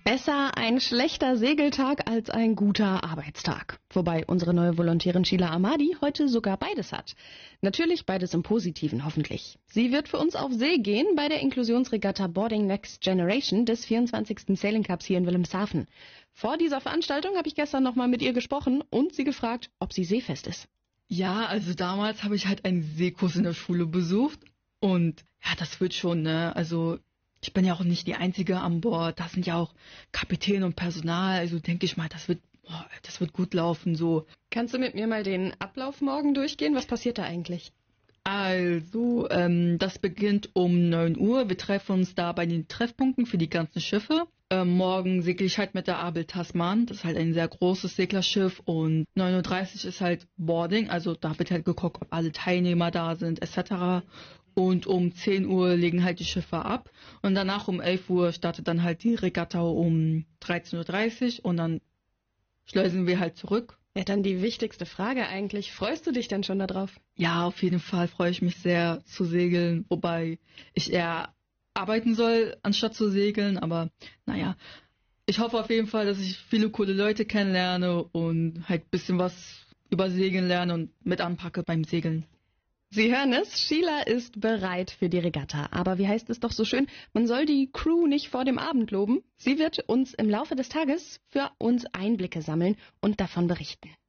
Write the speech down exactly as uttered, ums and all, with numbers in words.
Besser ein schlechter Segeltag als ein guter Arbeitstag. Wobei unsere neue Volontärin Sheila Amadi heute sogar beides hat. Natürlich beides im Positiven, hoffentlich. Sie wird für uns auf See gehen bei der Inklusionsregatta Boarding Next Generation des vierundzwanzigsten Sailing Cups hier in Wilhelmshaven. Vor dieser Veranstaltung habe ich gestern nochmal mit ihr gesprochen und sie gefragt, ob sie seefest ist. Ja, also damals habe ich halt einen Seekurs in der Schule besucht und ja, das wird schon, ne, also ich bin ja auch nicht die Einzige an Bord, da sind ja auch Kapitän und Personal, also denke ich mal, das wird, boah, das wird gut laufen, so. Kannst du mit mir mal den Ablauf morgen durchgehen? Was passiert da eigentlich? Also, ähm, das beginnt um neun Uhr, wir treffen uns da bei den Treffpunkten für die ganzen Schiffe. Ähm, morgen segle ich halt mit der Abel Tasman, das ist halt ein sehr großes Seglerschiff und neun Uhr dreißig ist halt Boarding, also da wird halt geguckt, ob alle Teilnehmer da sind et cetera. Und um zehn Uhr legen halt die Schiffe ab und danach um elf Uhr startet dann halt die Regatta um dreizehn Uhr dreißig und dann schleusen wir halt zurück. Ja, dann die wichtigste Frage eigentlich. Freust du dich denn schon darauf? Ja, auf jeden Fall freue ich mich sehr zu segeln, wobei ich eher arbeiten soll, anstatt zu segeln. Aber naja, ich hoffe auf jeden Fall, dass ich viele coole Leute kennenlerne und halt ein bisschen was über Segeln lerne und mit anpacke beim Segeln. Sie hören es, Sheila ist bereit für die Regatta. Aber wie heißt es doch so schön, man soll die Crew nicht vor dem Abend loben. Sie wird uns im Laufe des Tages für uns Einblicke sammeln und davon berichten.